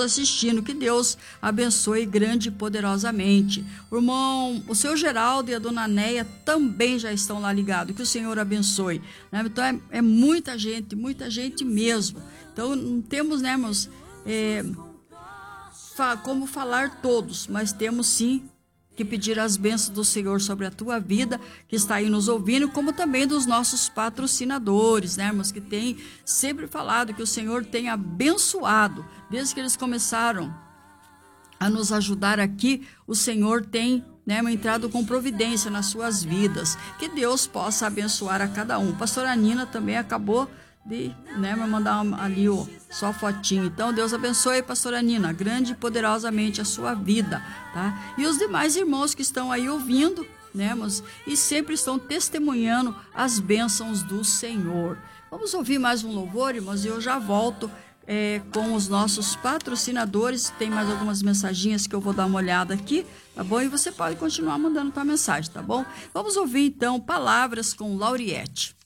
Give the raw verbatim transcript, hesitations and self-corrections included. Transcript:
assistindo, que Deus abençoe grande e poderosamente. O irmão, o seu Geraldo e a dona Neia também já estão lá ligados, que o Senhor abençoe, né? Então é, é muita gente, muita gente mesmo. Então não temos, né, irmãos, é, fa como falar todos, mas temos sim que pedir as bênçãos do Senhor sobre a tua vida, que está aí nos ouvindo, como também dos nossos patrocinadores, né, irmãos, que tem sempre falado que o Senhor tem abençoado, desde que eles começaram a nos ajudar aqui, o Senhor tem, né, entrado com providência nas suas vidas, que Deus possa abençoar a cada um. Pastora Nina também acabou de, né, me mandar ali ó, só a fotinho. Então Deus abençoe, pastora Nina, grande e poderosamente a sua vida, tá? E os demais irmãos que estão aí ouvindo, né, irmãos, e sempre estão testemunhando as bênçãos do Senhor. Vamos ouvir mais um louvor, irmãos, e eu já volto é, com os nossos patrocinadores. Tem mais algumas mensagens que eu vou dar uma olhada aqui, tá bom? E você pode continuar mandando tua mensagem, tá bom? Vamos ouvir então Palavras com Lauriette.